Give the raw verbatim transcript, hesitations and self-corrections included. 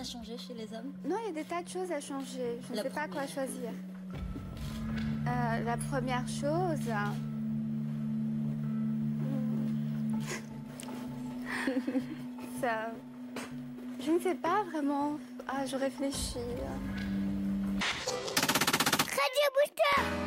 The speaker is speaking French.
changer chez les hommes? Non, il y a des tas de choses à changer. Je ne La sais pas quoi première. choisir. Euh, la première chose... Ça... Je ne sais pas vraiment. Ah, je réfléchis. Radio Booster!